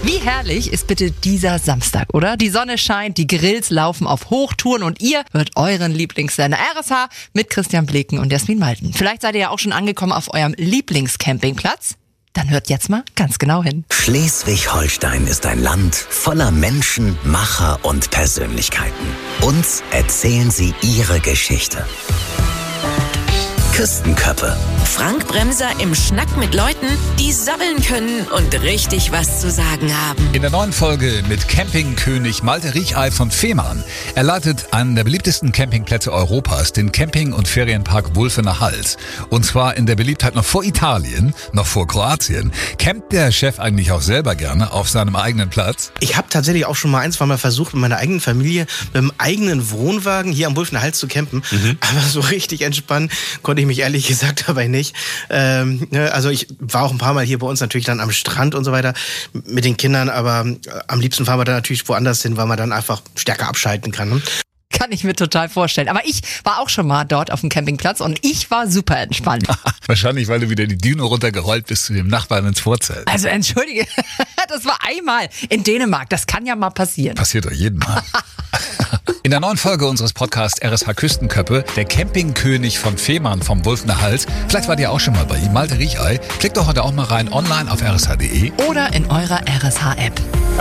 Wie herrlich ist bitte dieser Samstag, oder? Die Sonne scheint, die Grills laufen auf Hochtouren und ihr hört euren Lieblingssender RSH mit Christian Bleken und Jasmin Malten. Vielleicht seid ihr ja auch schon angekommen auf eurem Lieblingscampingplatz. Dann hört jetzt mal ganz genau hin. Schleswig-Holstein ist ein Land voller Menschen, Macher und Persönlichkeiten. Uns erzählen sie ihre Geschichte. Küstenköppe. Frank Bremser im Schnack mit Leuten, die sabbeln können und richtig was zu sagen haben. In der neuen Folge mit Campingkönig Malte Riechey von Fehmarn. Er leitet einen der beliebtesten Campingplätze Europas, den Camping- und Ferienpark Wulfener Hals. Und zwar in der Beliebtheit noch vor Italien, noch vor Kroatien. Campt der Chef eigentlich auch selber gerne auf seinem eigenen Platz? Ich habe tatsächlich auch schon mal zwei Mal versucht, mit meiner eigenen Familie mit dem eigenen Wohnwagen hier am Wulfener Hals zu campen. Aber so richtig entspannen konnte ich mich ehrlich gesagt dabei nicht. Also ich war auch ein paar Mal hier bei uns natürlich dann am Strand und so weiter mit den Kindern, aber am liebsten fahren wir dann natürlich woanders hin, weil man dann einfach stärker abschalten kann. Ne? Kann ich mir total vorstellen. Aber ich war auch schon mal dort auf dem Campingplatz und ich war super entspannt. Wahrscheinlich, weil du wieder die Düne runtergerollt bist zu dem Nachbarn ins Vorzelt. Also entschuldige, das war einmal in Dänemark. Das kann ja mal passieren. Passiert doch jedem Mal. In der neuen Folge unseres Podcasts RSH Küstenköppe, der Campingkönig von Fehmarn vom Wulfener Hals. Vielleicht wart ihr auch schon mal bei ihm, Malte Riechey. Klickt doch heute auch mal rein online auf rsh.de. Oder in eurer RSH-App.